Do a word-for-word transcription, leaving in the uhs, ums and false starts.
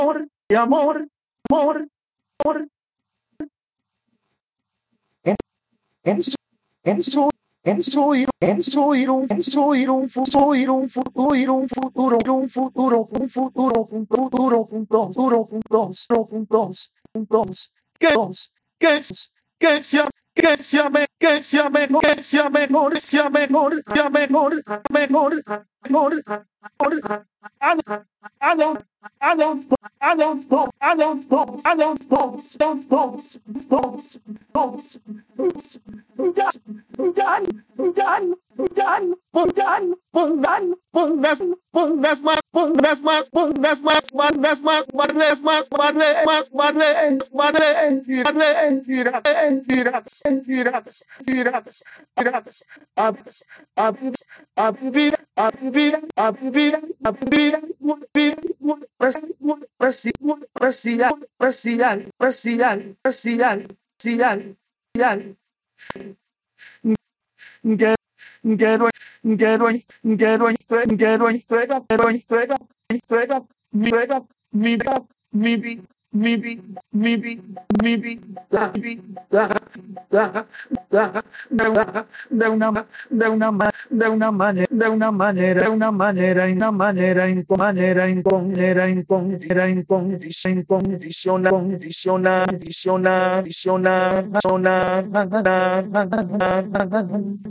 y amor, amor, amor. Construir, construir, construir un, construir un futuro, un futuro, un futuro, un futuro, un futuro, un futuro, juntos, futuro, juntos, juntos, juntos, que dos, que que sea, que sea, me- que sea mejor, que sea mejor, sea mejor, sea mejor, mejor, mejor, mejor. I don't, I don't, I don't, I don't stop, I don't stop, I don't stop, don't stop, stop, stop, stop. Gun, gun, gun, gun, gun, pongas, pongas más, pongas más, pongas más, pongas más, pongas más, pongas más, pongas más, tiradas, tiradas, tiradas, tiradas, tiradas, a veces, a veces, a vivir, a vivir, a vivir, a vivir, vivir, presión, presión, presión, presión, presión, presión, presión, presión. Get get away, get away, get away, get away, get up, get away, get up, get up, get up, me up, maybe, maybe, maybe, maybe, maybe, de una de una ma- de una manera de una manera de una manera y una manera inco- manera inconera inconera incondicional condicional condicional condicional condicional